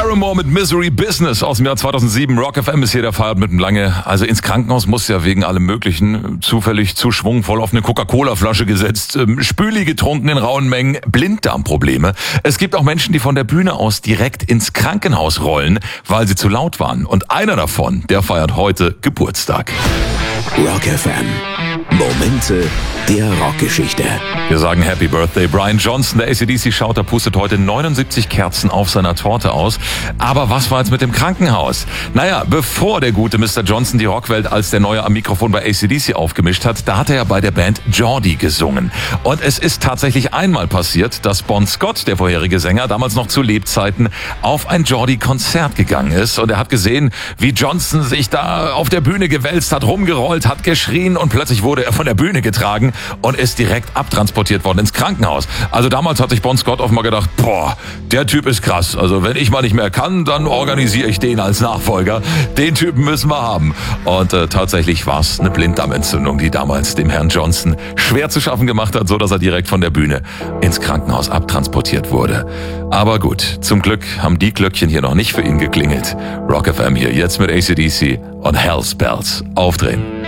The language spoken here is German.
Paramore mit Misery Business aus dem Jahr 2007. Rock FM ist hier der Feierabend mit dem Lange. Also ins Krankenhaus muss ja wegen allem Möglichen. Zufällig zu schwungvoll auf eine Coca-Cola-Flasche gesetzt, Spüli getrunken in rauen Mengen, Blinddarmprobleme. Es gibt auch Menschen, die von der Bühne aus direkt ins Krankenhaus rollen, weil sie zu laut waren. Und einer davon, der feiert heute Geburtstag. Rock FM. Momente der Rockgeschichte. Wir sagen Happy Birthday. Brian Johnson, der AC/DC-Schauter, pustet heute 79 Kerzen auf seiner Torte aus. Aber was war jetzt mit dem Krankenhaus? Naja, bevor der gute Mr. Johnson die Rockwelt als der Neue am Mikrofon bei AC/DC aufgemischt hat, da hat er ja bei der Band Geordie gesungen. Und es ist tatsächlich einmal passiert, dass Bon Scott, der vorherige Sänger, damals noch zu Lebzeiten, auf ein Geordie-Konzert gegangen ist. Und er hat gesehen, wie Johnson sich da auf der Bühne gewälzt hat, rumgerollt, hat geschrien und plötzlich wurde er von der Bühne getragen und ist direkt abtransportiert worden ins Krankenhaus. Also damals hat sich Bon Scott offenbar gedacht, boah, der Typ ist krass. Also wenn ich mal nicht mehr kann, dann organisiere ich den als Nachfolger. Den Typen müssen wir haben. Und tatsächlich war es eine Blinddarmentzündung, die damals dem Herrn Johnson schwer zu schaffen gemacht hat, so dass er direkt von der Bühne ins Krankenhaus abtransportiert wurde. Aber gut, zum Glück haben die Glöckchen hier noch nicht für ihn geklingelt. Rock FM hier jetzt mit AC/DC und Hell's Bells. Aufdrehen.